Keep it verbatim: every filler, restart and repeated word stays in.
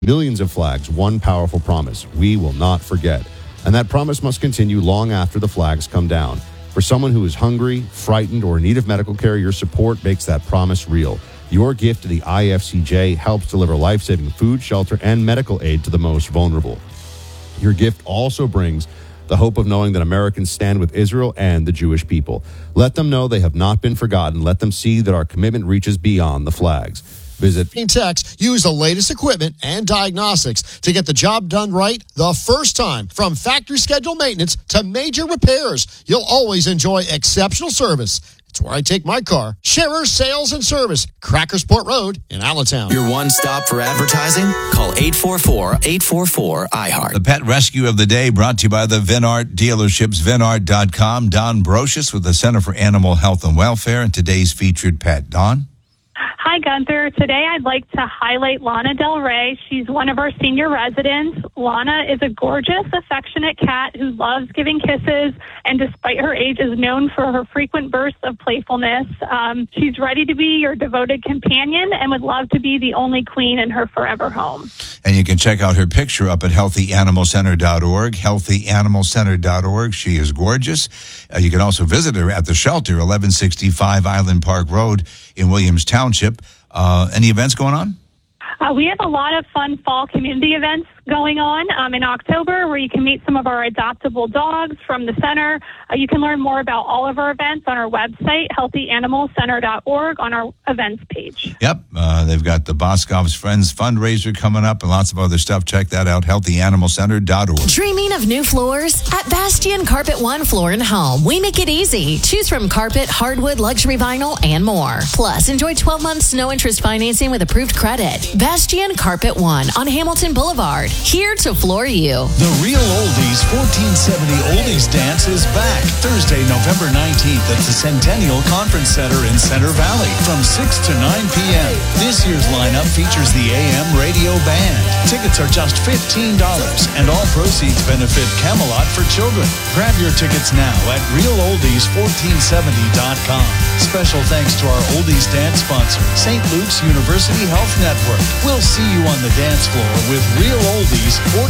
millions of flags one powerful promise: we will not forget. And that promise must continue long after the flags come down. For someone who is hungry, frightened, or in need of medical care, your support makes that promise real. Your gift to the I F C J helps deliver life-saving food, shelter, and medical aid to the most vulnerable. Your gift also brings the hope of knowing that Americans stand with Israel and the Jewish people. Let them know they have not been forgotten. Let them see that our commitment reaches beyond the flags. Visit Techs use the latest equipment and diagnostics to get the job done right the first time. From factory schedule maintenance to major repairs, you'll always enjoy exceptional service. It's where I take my car. Scherer Sales and Service, Crackersport Road in Allentown. Your one stop for advertising? Call eight four four, eight four four, I heart. The pet rescue of the day brought to you by the Vinart dealerships, vinart dot com. Don Brocious with the Center for Animal Health and Welfare and today's featured pet. Don? Hi, Gunther. Today I'd like to highlight Lana Del Rey. She's one of our senior residents. Lana is a gorgeous, affectionate cat who loves giving kisses, and despite her age is known for her frequent bursts of playfulness. Um, she's ready to be your devoted companion and would love to be the only queen in her forever home. And you can check out her picture up at healthy animal center dot org, healthy animal center dot org. She is gorgeous. Uh, you can also visit her at the shelter, eleven sixty-five Island Park Road in Williams Township. Uh, any events going on? Uh, we have a lot of fun fall community events going on um, in October where you can meet some of our adoptable dogs from the center. Uh, you can learn more about all of our events on our website, healthy animal center dot org, on our events page. Yep. Uh, they've got the Boscov's Friends fundraiser coming up and lots of other stuff. Check that out, healthy animal center dot org. Dreaming of new floors? At Bastion Carpet One Floor and Home, we make it easy. Choose from carpet, hardwood, luxury vinyl, and more. Plus, enjoy twelve months no interest financing with approved credit. Bastion Carpet One on Hamilton Boulevard. Here to floor you. The Real Oldies fourteen seventy Oldies Dance is back Thursday, November nineteenth at the Centennial Conference Center in Center Valley from six to nine p.m. This year's lineup features the A M Radio Band. Tickets are just fifteen dollars and all proceeds benefit Camelot for Children. Grab your tickets now at real oldies fourteen seventy dot com. Special thanks to our Oldies Dance sponsor, Saint Luke's University Health Network. We'll see you on the dance floor with Real Oldies fourteen